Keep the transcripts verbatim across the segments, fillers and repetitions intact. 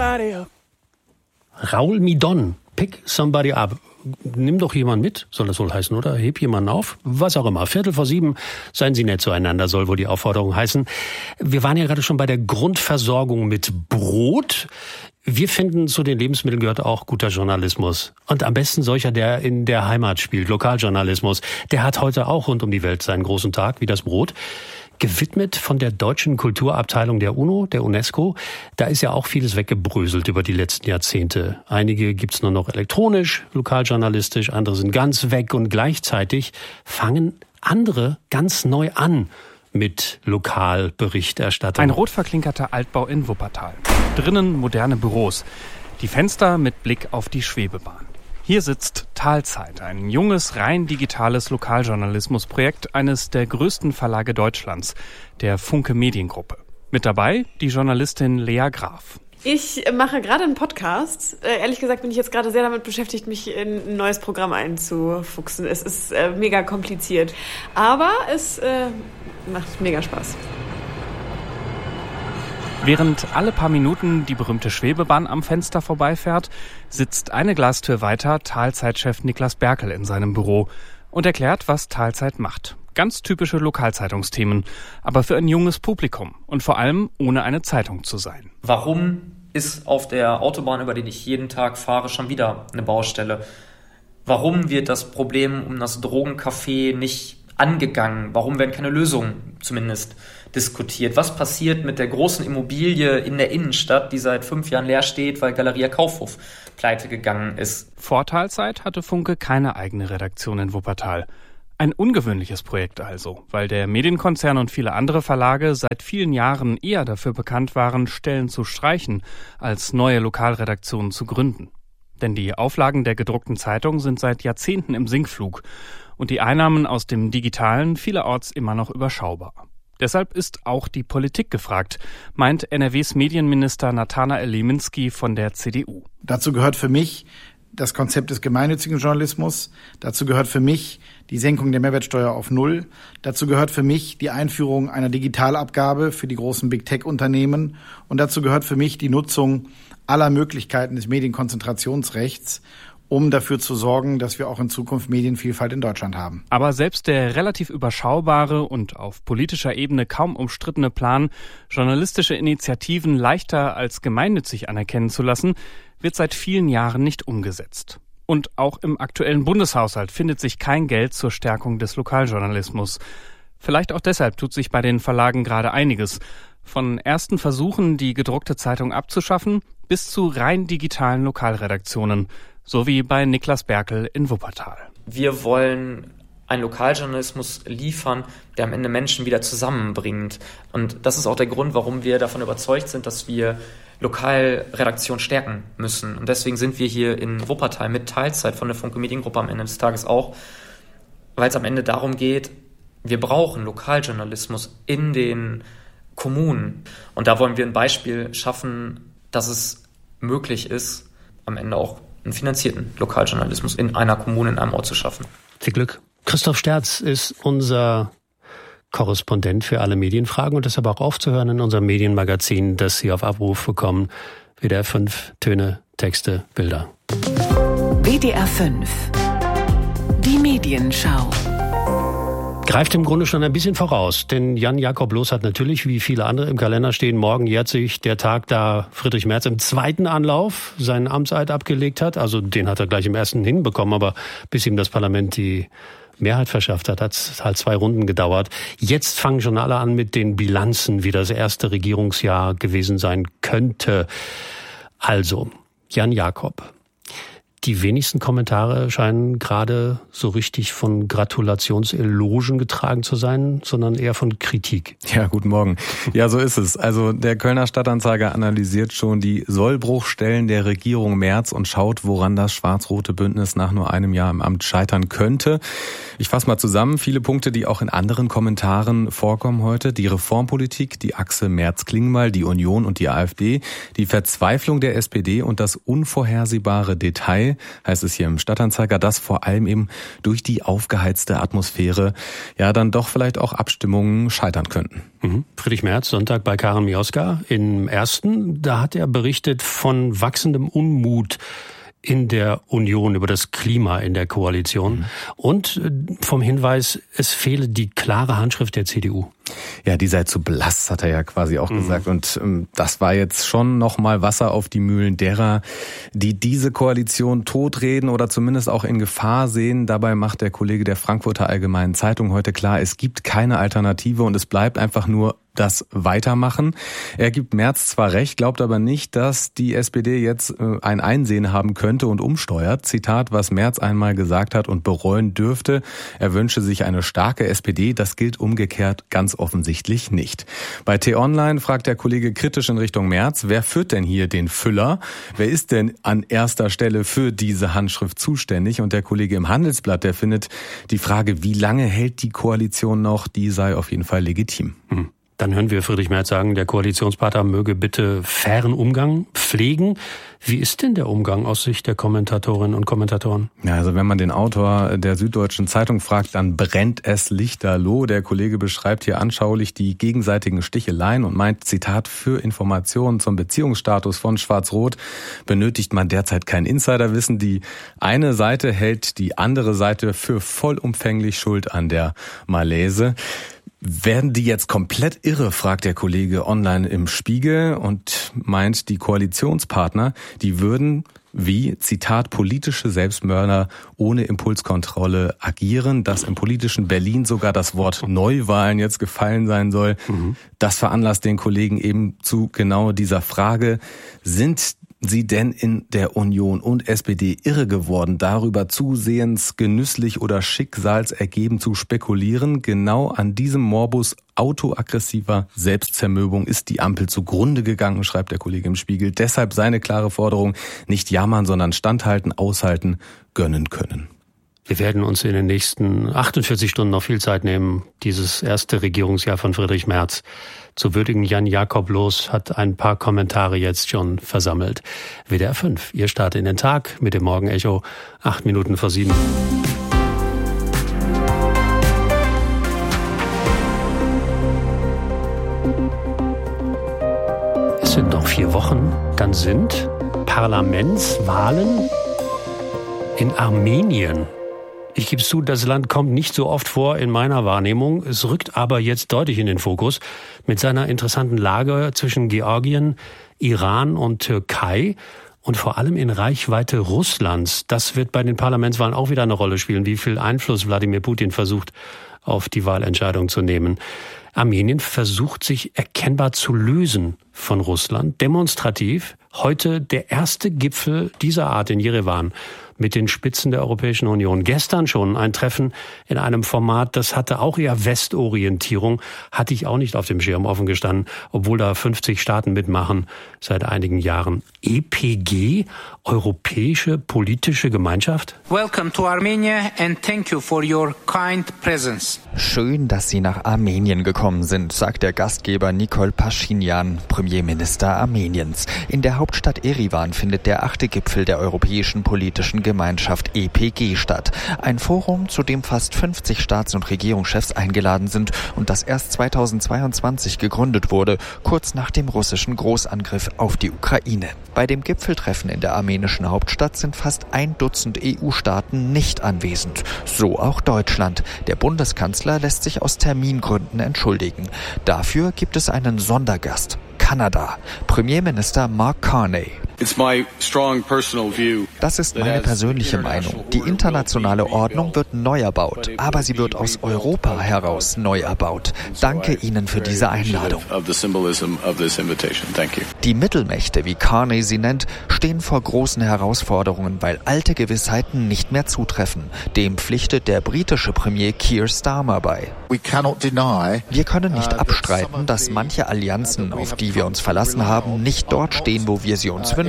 somebody up. Raul Midon, pick somebody up. Nimm doch jemanden mit, soll das wohl heißen, oder? Heb jemanden auf. Was auch immer. Viertel vor sieben, seien Sie nett zueinander, soll wohl die Aufforderung heißen. Wir waren ja gerade schon bei der Grundversorgung mit Brot. Wir finden, zu den Lebensmitteln gehört auch guter Journalismus. Und am besten solcher, der in der Heimat spielt, Lokaljournalismus. Der hat heute auch rund um die Welt seinen großen Tag, wie das Brot. Gewidmet von der deutschen Kulturabteilung der UNO, der UNESCO. Da ist ja auch vieles weggebröselt über die letzten Jahrzehnte. Einige gibt's nur noch elektronisch, lokaljournalistisch, andere sind ganz weg und gleichzeitig fangen andere ganz neu an mit Lokalberichterstattung. Ein rot verklinkerter Altbau in Wuppertal. Drinnen moderne Büros. Die Fenster mit Blick auf die Schwebebahn. Hier sitzt Talzeit, ein junges, rein digitales Lokaljournalismusprojekt eines der größten Verlage Deutschlands, der Funke Mediengruppe. Mit dabei die Journalistin Lea Graf. Ich mache gerade einen Podcast. Äh, ehrlich gesagt bin ich jetzt gerade sehr damit beschäftigt, mich in ein neues Programm einzufuchsen. Es ist äh, mega kompliziert, aber es äh, macht mega Spaß. Während alle paar Minuten die berühmte Schwebebahn am Fenster vorbeifährt, sitzt eine Glastür weiter Talzeit-Chef Niklas Berkel in seinem Büro und erklärt, was Talzeit macht. Ganz typische Lokalzeitungsthemen, aber für ein junges Publikum und vor allem ohne eine Zeitung zu sein. Warum ist auf der Autobahn, über die ich jeden Tag fahre, schon wieder eine Baustelle? Warum wird das Problem um das Drogencafé nicht angegangen? Warum werden keine Lösungen zumindest diskutiert? Was passiert mit der großen Immobilie in der Innenstadt, die seit fünf Jahren leer steht, weil Galeria Kaufhof pleite gegangen ist? Vor Talzeit hatte Funke keine eigene Redaktion in Wuppertal. Ein ungewöhnliches Projekt also, weil der Medienkonzern und viele andere Verlage seit vielen Jahren eher dafür bekannt waren, Stellen zu streichen, als neue Lokalredaktionen zu gründen. Denn die Auflagen der gedruckten Zeitung sind seit Jahrzehnten im Sinkflug und die Einnahmen aus dem Digitalen vielerorts immer noch überschaubar. Deshalb ist auch die Politik gefragt, meint N R Ws Medienminister Nathanael Leminski von der C D U. Dazu gehört für mich das Konzept des gemeinnützigen Journalismus. Dazu gehört für mich die Senkung der Mehrwertsteuer auf Null. Dazu gehört für mich die Einführung einer Digitalabgabe für die großen Big-Tech-Unternehmen. Und dazu gehört für mich die Nutzung aller Möglichkeiten des Medienkonzentrationsrechts, um dafür zu sorgen, dass wir auch in Zukunft Medienvielfalt in Deutschland haben. Aber selbst der relativ überschaubare und auf politischer Ebene kaum umstrittene Plan, journalistische Initiativen leichter als gemeinnützig anerkennen zu lassen, wird seit vielen Jahren nicht umgesetzt. Und auch im aktuellen Bundeshaushalt findet sich kein Geld zur Stärkung des Lokaljournalismus. Vielleicht auch deshalb tut sich bei den Verlagen gerade einiges. Von ersten Versuchen, die gedruckte Zeitung abzuschaffen, bis zu rein digitalen Lokalredaktionen. So wie bei Niklas Berkel in Wuppertal. Wir wollen einen Lokaljournalismus liefern, der am Ende Menschen wieder zusammenbringt. Und das ist auch der Grund, warum wir davon überzeugt sind, dass wir Lokalredaktion stärken müssen. Und deswegen sind wir hier in Wuppertal mit Teilzeit von der Funke Mediengruppe am Ende des Tages auch, weil es am Ende darum geht, wir brauchen Lokaljournalismus in den Kommunen. Und da wollen wir ein Beispiel schaffen, dass es möglich ist, am Ende auch einen finanzierten Lokaljournalismus in einer Kommune, in einem Ort zu schaffen. Viel Glück. Christoph Sterz ist unser Korrespondent für alle Medienfragen und deshalb auch aufzuhören in unserem Medienmagazin, das Sie auf Abruf bekommen. W D R fünf, Töne, Texte, Bilder. W D R fünf. Die Medienschau. Greift im Grunde schon ein bisschen voraus, denn Jan-Jakob Loos hat natürlich, wie viele andere im Kalender stehen, morgen jährt sich der Tag, da Friedrich Merz im zweiten Anlauf seinen Amtseid abgelegt hat. Also den hat er gleich im ersten hinbekommen, aber bis ihm das Parlament die Mehrheit verschafft hat, hat es halt zwei Runden gedauert. Jetzt fangen schon alle an mit den Bilanzen, wie das erste Regierungsjahr gewesen sein könnte. Also, Jan-Jakob. Die wenigsten Kommentare scheinen gerade so richtig von Gratulationselogen getragen zu sein, sondern eher von Kritik. Ja, guten Morgen. Ja, so ist es. Also der Kölner Stadtanzeiger analysiert schon die Sollbruchstellen der Regierung Merz und schaut, woran das schwarz-rote Bündnis nach nur einem Jahr im Amt scheitern könnte. Ich fasse mal zusammen. Viele Punkte, die auch in anderen Kommentaren vorkommen heute. Die Reformpolitik, die Achse Merz-Klingbeil, die Union und die AfD, die Verzweiflung der S P D und das unvorhersehbare Detail. sei, heißt es hier im Stadtanzeiger, dass vor allem eben durch die aufgeheizte Atmosphäre ja dann doch vielleicht auch Abstimmungen scheitern könnten. Mhm. Friedrich Merz, Sonntag bei Karin Mioska im Ersten, da hat er berichtet von wachsendem Unmut in der Union über das Klima in der Koalition mhm. und vom Hinweis, es fehle die klare Handschrift der C D U. Ja, die sei zu blass, hat er ja quasi auch mhm. gesagt. Und ähm, das war jetzt schon nochmal Wasser auf die Mühlen derer, die diese Koalition totreden oder zumindest auch in Gefahr sehen. Dabei macht der Kollege der Frankfurter Allgemeinen Zeitung heute klar, es gibt keine Alternative und es bleibt einfach nur das Weitermachen. Er gibt Merz zwar recht, glaubt aber nicht, dass die S P D jetzt ein Einsehen haben könnte und umsteuert. Zitat, was Merz einmal gesagt hat und bereuen dürfte. Er wünsche sich eine starke S P D. Das gilt umgekehrt ganz offensichtlich nicht. Bei T-Online fragt der Kollege kritisch in Richtung Merz, wer führt denn hier den Füller? Wer ist denn an erster Stelle für diese Handschrift zuständig? Und der Kollege im Handelsblatt, der findet die Frage, wie lange hält die Koalition noch, die sei auf jeden Fall legitim. Hm. Dann hören wir Friedrich Merz sagen, der Koalitionspartner möge bitte fairen Umgang pflegen. Wie ist denn der Umgang aus Sicht der Kommentatorinnen und Kommentatoren? Ja, also wenn man den Autor der Süddeutschen Zeitung fragt, dann brennt es lichterloh. Der Kollege beschreibt hier anschaulich die gegenseitigen Sticheleien und meint, Zitat, für Informationen zum Beziehungsstatus von Schwarz-Rot benötigt man derzeit kein Insiderwissen. Die eine Seite hält die andere Seite für vollumfänglich schuld an der Malaise. Werden die jetzt komplett irre, fragt der Kollege online im Spiegel und meint, die Koalitionspartner, die würden wie, Zitat, politische Selbstmörder ohne Impulskontrolle agieren, dass im politischen Berlin sogar das Wort Neuwahlen jetzt gefallen sein soll. Mhm. Das veranlasst den Kollegen eben zu genau dieser Frage, sind Sie denn in der Union und S P D irre geworden, darüber zusehends genüsslich oder schicksalsergeben zu spekulieren? Genau an diesem Morbus autoaggressiver Selbstzermürbung ist die Ampel zugrunde gegangen, schreibt der Kollege im Spiegel. Deshalb seine klare Forderung, nicht jammern, sondern standhalten, aushalten, gönnen können. Wir werden uns in den nächsten achtundvierzig Stunden noch viel Zeit nehmen, dieses erste Regierungsjahr von Friedrich Merz zu würdigen. Jan Jakob Loos hat ein paar Kommentare jetzt schon versammelt. W D R fünf, ihr startet in den Tag mit dem Morgenecho, acht Minuten vor sieben. Es sind noch vier Wochen, dann sind Parlamentswahlen in Armenien. Ich gebe zu, das Land kommt nicht so oft vor in meiner Wahrnehmung. Es rückt aber jetzt deutlich in den Fokus mit seiner interessanten Lage zwischen Georgien, Iran und Türkei und vor allem in Reichweite Russlands. Das wird bei den Parlamentswahlen auch wieder eine Rolle spielen, wie viel Einfluss Wladimir Putin versucht, auf die Wahlentscheidung zu nehmen. Armenien versucht sich erkennbar zu lösen von Russland, demonstrativ. Heute der erste Gipfel dieser Art in Jerewan mit den Spitzen der Europäischen Union. Gestern schon ein Treffen in einem Format, das hatte auch eher Westorientierung, hatte ich auch nicht auf dem Schirm offen gestanden, obwohl da fünfzig Staaten mitmachen seit einigen Jahren. E P G, Europäische Politische Gemeinschaft? Welcome to Armenia and thank you for your kind presence. Schön, dass Sie nach Armenien gekommen sind, sagt der Gastgeber Nikol Paschinjan, Premierminister Armeniens. In der Hauptstadt Erivan findet der achte Gipfel der Europäischen Politischen Gemeinschaft E P G statt. Ein Forum, zu dem fast fünfzig Staats- und Regierungschefs eingeladen sind und das erst zweitausendzweiundzwanzig gegründet wurde, kurz nach dem russischen Großangriff auf die Ukraine. Bei dem Gipfeltreffen in der armenischen Hauptstadt sind fast ein Dutzend E U-Staaten nicht anwesend. So auch Deutschland. Der Bundeskanzler lässt sich aus Termingründen entschuldigen. Dafür gibt es einen Sondergast. Kanada. Premierminister Mark Carney. Das ist meine persönliche Meinung. Die internationale Ordnung wird neu erbaut, aber sie wird aus Europa heraus neu erbaut. Danke Ihnen für diese Einladung. Die Mittelmächte, wie Carney sie nennt, stehen vor großen Herausforderungen, weil alte Gewissheiten nicht mehr zutreffen. Dem pflichtet der britische Premier Keir Starmer bei. Wir können nicht abstreiten, dass manche Allianzen, auf die wir uns verlassen haben, nicht dort stehen, wo wir sie uns wünschen.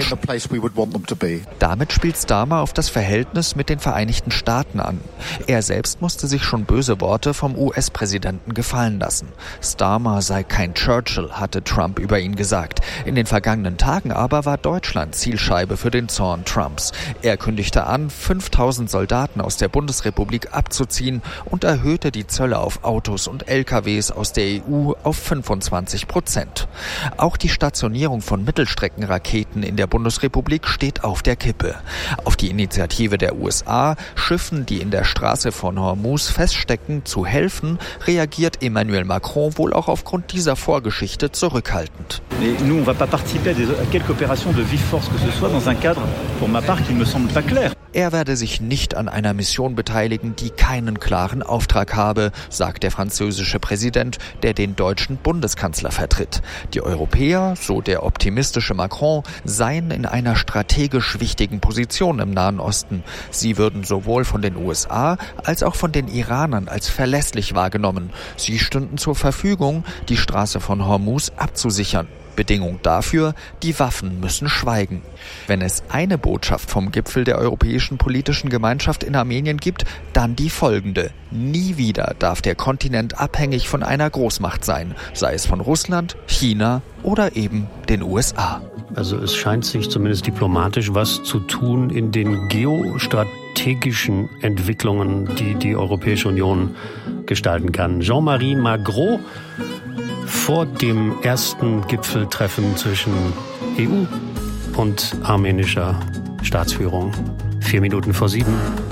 Deutsch. Damit spielt Starmer auf das Verhältnis mit den Vereinigten Staaten an. Er selbst musste sich schon böse Worte vom U S-Präsidenten gefallen lassen. Starmer sei kein Churchill, hatte Trump über ihn gesagt. In den vergangenen Tagen aber war Deutschland Zielscheibe für den Zorn Trumps. Er kündigte an, fünftausend Soldaten aus der Bundesrepublik abzuziehen und erhöhte die Zölle auf Autos und L K Ws aus der E U auf fünfundzwanzig Prozent. Auch die Stationierung von Mittelstreckenraketen in der Bundesrepublik steht auf der Kippe. Auf die Initiative der U S A, Schiffen, die in der Straße von Hormuz feststecken, zu helfen, reagiert Emmanuel Macron wohl auch aufgrund dieser Vorgeschichte zurückhaltend. Nous, on va pas participer à quelque opération de vive force que ce soit dans un cadre, pour ma part, qui me semble pas clair. Er werde sich nicht an einer Mission beteiligen, die keinen klaren Auftrag habe, sagt der französische Präsident, der den deutschen Bundeskanzler vertritt. Die Europäer, so der optimistische Macron, seien in einer strategisch wichtigen Position im Nahen Osten. Sie würden sowohl von den U S A als auch von den Iranern als verlässlich wahrgenommen. Sie stünden zur Verfügung, die Straße von Hormuz abzusichern. Bedingung dafür, die Waffen müssen schweigen. Wenn es eine Botschaft vom Gipfel der Europäischen Politischen Gemeinschaft in Armenien gibt, dann die folgende. Nie wieder darf der Kontinent abhängig von einer Großmacht sein, sei es von Russland, China oder eben den U S A. Also es scheint sich zumindest diplomatisch was zu tun in den geostrategischen Entwicklungen, die die Europäische Union gestalten kann. Jean-Marie Magro vor dem ersten Gipfeltreffen zwischen E U und armenischer Staatsführung. Vier Minuten vor sieben.